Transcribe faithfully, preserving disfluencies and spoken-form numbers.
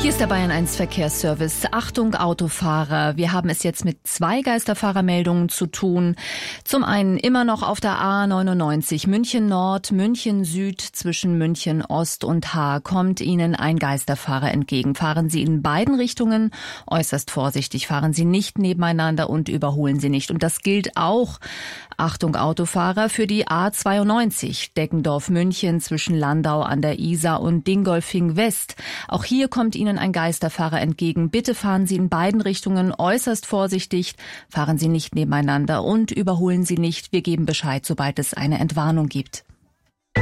Hier ist der Bayern eins Verkehrsservice. Achtung Autofahrer, wir haben es jetzt mit zwei Geisterfahrermeldungen zu tun. Zum einen immer noch auf der A neunundneunzig München Nord, München Süd zwischen München Ost und Haar kommt Ihnen ein Geisterfahrer entgegen. Fahren Sie in beiden Richtungen äußerst vorsichtig, fahren Sie nicht nebeneinander und überholen Sie nicht. Und das gilt auch, Achtung Autofahrer, für die A zweiundneunzig Deggendorf München zwischen Landau an der Isar und Dingolfing West. Auch hier kommt Ihnen ein Geisterfahrer entgegen. Bitte fahren Sie in beiden Richtungen äußerst vorsichtig, fahren Sie nicht nebeneinander und überholen Sie nicht. Wir geben Bescheid, sobald es eine Entwarnung gibt.